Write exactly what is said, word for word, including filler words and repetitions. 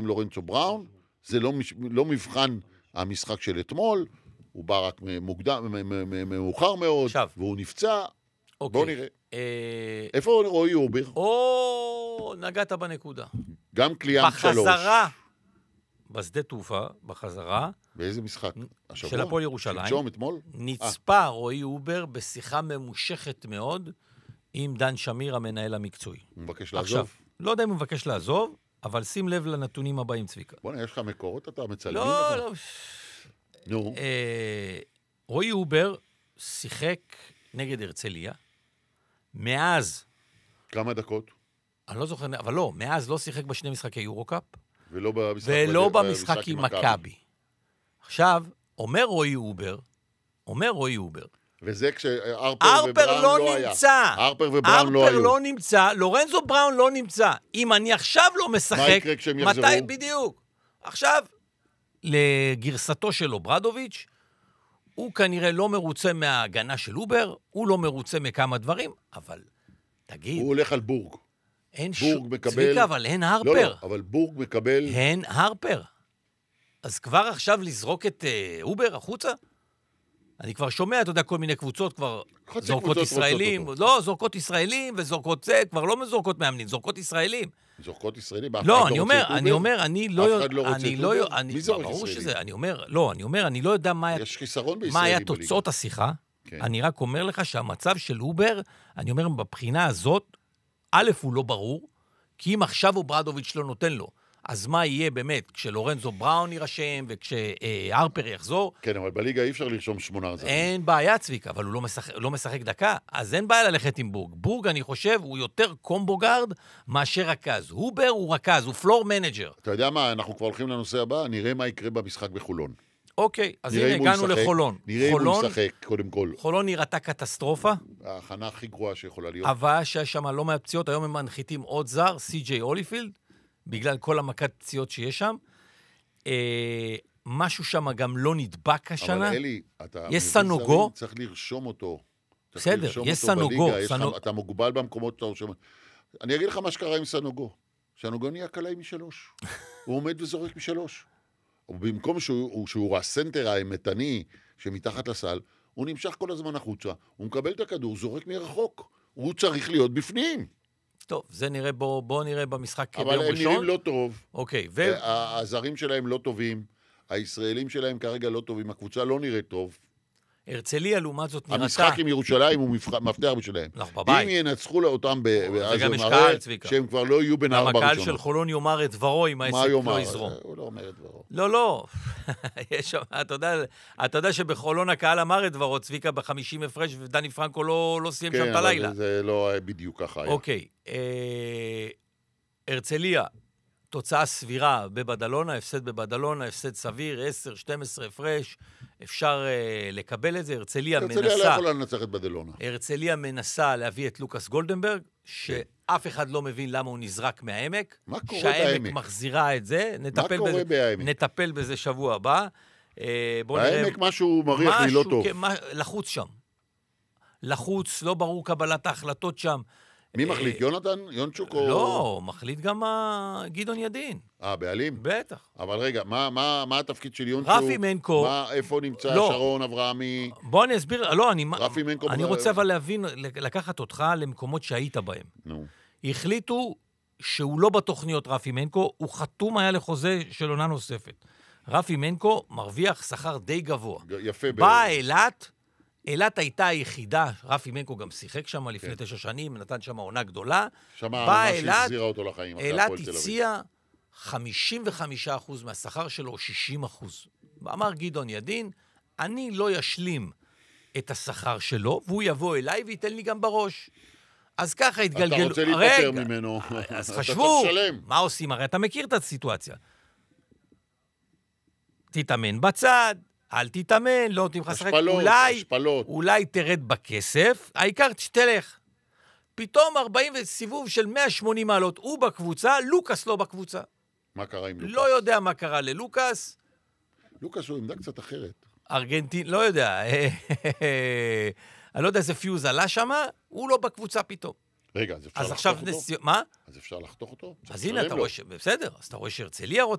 לורנצו בראון, זה לא, מש... לא מבחן המשחק של אתמול, הוא בא רק מוקדם, מאוחר מאוד, עכשיו. והוא נפצע, אוקיי. בואו נראה. אה... איפה רועי אובר? או, נגעת בנקודה. גם קליאנט שלוש. בחזרה, בשדה תעופה, בחזרה. באיזה משחק? השבוע? של הפועל ירושלים. שלשום, אתמול? נצפה רועי אובר בשיחה ממושכת מאוד, עם דן שמיר, המנהל המקצועי. הוא מבקש לעזוב? עכשיו, לא יודע אם הוא מבקש לעזוב, אבל שים לב לנתונים הבאים, צביקה. בוא'נה, יש לך מקורות, אתה מצלמים? לא, לא. נו. רועי אובר שיחק נגד הרצליה, מאז... כמה דקות? אני לא זוכר, אבל לא, מאז לא שיחק בשני משחקי יורוקאפ, ולא במשחק, ולא במשחק עם מכבי. עכשיו, אומר רועי אובר, אומר רועי אובר, וזה כשארפר ובראון לא, לא היה. נמצא. ארפר ובראון לא היו. ארפר לא נמצא, לורנזו בראון לא נמצא. אם אני עכשיו לא משחק... מה יקרה כשהם יחזרו? מתי בדיוק? עכשיו, לגרסתו של אוברדוביץ', הוא כנראה לא מרוצה מההגנה של אובר, הוא לא מרוצה מכמה דברים, אבל תגיד... הוא הולך על בורג. אין בורג ש... מקבל... צביקה, אבל אין הרפר. לא, לא, אבל בורג מקבל... אין הרפר. אז כבר עכשיו לזרוק את uh, אובר החוצה? אני כבר שומע, אתה יודע, כל מיני קבוצות כבר זורקות ישראלים, לא, זורקות ישראלים וזורקות זה, כבר לא מזורקות מאמנים, זורקות ישראלים. זורקות ישראלים? לא, אני אומר, אני אומר, אני לא... אף אחד לא רוצה את אובר? מי זורק ישראלים? ברור שזה, אני אומר, לא, אני אומר, אני לא יודע מה היה תוצאות השיחה, אני רק אומר לך שהמצב של אובר, אני אומר, בבחינה הזאת, א' הוא לא ברור, כי אם עכשיו אוברדוביץ' לא נותן לו, אז מה יהיה באמת כשלורנזו בראון יירשם וכשהרפר יחזור? כן, אבל בליגה אי אפשר לרשום שמונה זרים. אין בעיה, צביקה, אבל הוא לא משחק, לא משחק דקה, אז אין בעיה ללכת עם בורג. בורג, אני חושב, הוא יותר קומבוגארד מאשר רכז. הובר הוא רכז, הוא פלור מנג'ר. אתה יודע מה, אנחנו כבר הולכים לנושא הבא, נראה מה יקרה במשחק בחולון. אוקיי, אז הנה הגענו לחולון. נראה אם הוא משחק, קודם כל. חולון נראתה קטסטרופה. ההכנה הכי גרועה שיכולה להיות. אבל שיש שם לא מעט פציעות, היום הם מנחיתים עוד זר, סי.ג'יי הוליפילד, בגלל כל המכת פציעות שיש שם. אה, משהו שם גם לא נדבק השנה. אבל אלי, אתה... יש סנוגו. צריך לרשום אותו. בסדר, יש סנוגו. סנוג... אתה מוגבל במקומות שאתה רושם. אני אגיד לך מה שקרה עם סנוגו. סנוגו נהיה קלעי משלוש. הוא עומד וזורק משלוש. ובמקום שהוא, שהוא הסנטר האמתני שמתחת לסל, הוא נמשך כל הזמן החוצה. הוא מקבל את הכדור, זורק מרחוק. הוא צריך להיות בפנים. טוב, זה נראה, בוא, בוא נראה במשחק ביום ראשון. אבל הם נראים לא טוב. אוקיי, ו... הזרים שלהם לא טובים, הישראלים שלהם כרגע לא טובים, הקבוצה לא נראית טוב. הרצליה, לעומת זאת, נראתה... המשחק עם ירושלים הוא מפתח בשלהם. אנחנו בבית. אם ינצחו אותם, זה גם יש קהל, צביקה. שהם כבר לא יהיו בין ארבע ראשונות. הקהל של חולון יאמר את דברו, אם העסק לא יזרום. הוא לא אומר את דברו. לא, לא. יש שם, אתה יודע, אתה יודע שבחולון הקהל אמר את דברו, צביקה בחמישים הפרש, ודני פרנקו לא, לא סיים שם את הלילה. כן, אבל זה לא בדיוק ככה היה. אוקיי. הרצליה, תוצאה סבירה בבדלונה, הפסד בבדלונה, הפסד סביר, עשר, שתים עשרה הפרש, אפשר uh, לקבל את זה. הרצליה מנסה... הרצליה לא יכולה לנצח את בדלונה. הרצליה מנסה להביא את לוקאס גולדנברג, שאף אחד לא מבין למה הוא נזרק מהעמק. מה קורה בעמק? שהעמק מחזירה את זה. מה קורה בזה, בעמק? נטפל בזה שבוע הבא. Uh, העמק נראה, משהו מריח לי לא טוב. מה, לחוץ שם. לחוץ, לא ברור קבלת ההחלטות שם. מי מחליט? יונתן? יונצ'וק או... לא, מחליט גם גדעון ידין. אה, בעלים? בטח. אבל רגע, מה, מה, מה התפקיד של יונצ'וק? רפי מנקו. מה, איפה נמצא לא. שרון אברהמי? בוא אני אסביר, לא, אני... רפי מנקו... אני רוצה אבל להבין, לקחת אותך למקומות שהיית בהם. נו. החליטו שהוא לא בתוכניות רפי מנקו, הוא חתום היה לחוזה של עונה נוספת. רפי מנקו מרוויח שכר די גבוה. יפה. באה אילת... אילת הייתה היחידה, רפי מנקו גם שיחק שם לפני תשע שנים, נתן שם עונה גדולה. שמה מה שהחזירה אותו לחיים. אילת הציע חמישים וחמישה אחוז מהשכר שלו, שישים אחוז. אמר גדעון ידין, אני לא ישלים את השכר שלו, והוא יבוא אליי וייתן לי גם בראש. אז ככה התגלגל... אתה רוצה להיפטר ממנו. אז חשבו, מה עושים? הרי אתה מכיר את הסיטואציה. תתאמן בצד. אל תתאמן, לא תמך שחק, אולי, אולי תרד בכסף, העיקר שתלך. פתאום ארבעים סיבוב של מאה ושמונים מעלות, הוא בקבוצה, לוקאס לא בקבוצה. מה קרה עם לוקאס? לא יודע מה קרה ללוקאס. לוקאס הוא עמדה קצת אחרת. ארגנטין, לא יודע. אני לא יודע איזה פיוז עלה שם, הוא לא בקבוצה פתאום. רגע, אז אפשר אז לחתוך אותו? נס... מה? אז אפשר לחתוך אותו? אז הנה, אתה רואה ש... בסדר, אז אתה רואה שהרצליה רוצה...